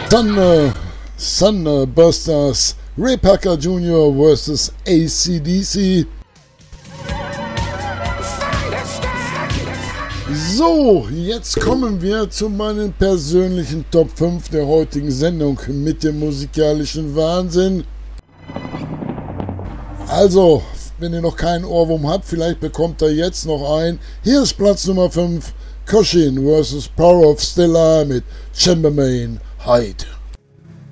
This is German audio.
Thunderbusters, Ray Parker Jr. vs. AC/DC. So, jetzt kommen wir zu meinen persönlichen Top 5 der heutigen Sendung mit dem musikalischen Wahnsinn. Also, wenn ihr noch keinen Ohrwurm habt, vielleicht bekommt ihr jetzt noch einen. Hier ist Platz Nummer 5, Cushin vs. Power of Stella mit Chambermain Hyde.